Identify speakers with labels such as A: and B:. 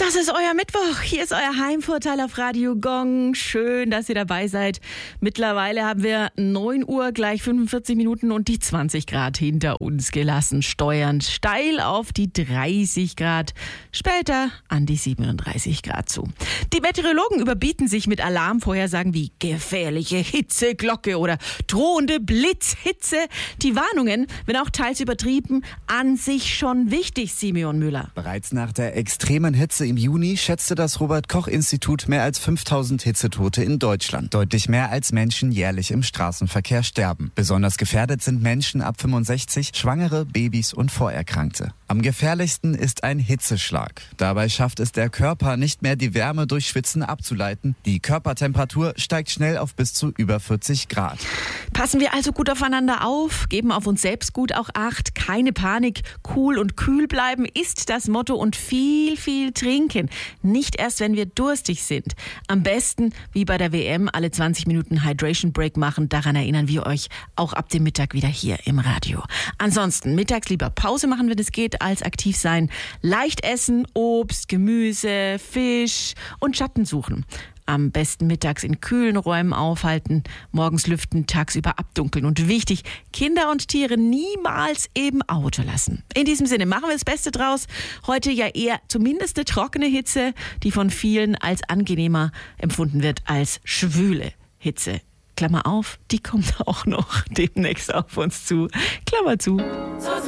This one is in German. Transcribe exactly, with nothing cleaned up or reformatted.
A: Das ist euer Mittwoch. Hier ist euer Heimvorteil auf Radio Gong. Schön, dass ihr dabei seid. Mittlerweile haben wir neun Uhr, gleich fünfundvierzig Minuten und die zwanzig Grad hinter uns gelassen. Steuern steil auf die dreißig Grad. Später an die siebenunddreißig Grad zu. Die Meteorologen überbieten sich mit Alarmvorhersagen wie gefährliche Hitzeglocke oder drohende Blitzhitze. Die Warnungen, wenn auch teils übertrieben, an sich schon wichtig, Simeon Müller.
B: Bereits nach der extremen Hitze im Juni schätzte das Robert-Koch-Institut mehr als fünftausend Hitzetote in Deutschland. Deutlich mehr als Menschen jährlich im Straßenverkehr sterben. Besonders gefährdet sind Menschen ab fünfundsechzig, Schwangere, Babys und Vorerkrankte. Am gefährlichsten ist ein Hitzeschlag. Dabei schafft es der Körper nicht mehr, die Wärme durch Schwitzen abzuleiten. Die Körpertemperatur steigt schnell auf bis zu über vierzig Grad.
A: Passen wir also gut aufeinander auf, geben auf uns selbst gut auch Acht. Keine Panik, cool und kühl bleiben ist das Motto und viel, viel trinken. Nicht erst, wenn wir durstig sind. Am besten, wie bei der W M, alle zwanzig Minuten Hydration Break machen. Daran erinnern wir euch auch ab dem Mittag wieder hier im Radio. Ansonsten mittags lieber Pause machen, wenn es geht, als aktiv sein. Leicht essen, Obst, Gemüse, Fisch und Schatten suchen. Am besten mittags in kühlen Räumen aufhalten, morgens lüften, tagsüber abdunkeln. Und wichtig, Kinder und Tiere niemals im Auto lassen. In diesem Sinne machen wir das Beste draus. Heute ja eher zumindest eine trockene Hitze, die von vielen als angenehmer empfunden wird als schwüle Hitze. Klammer auf, die kommt auch noch demnächst auf uns zu. Klammer zu.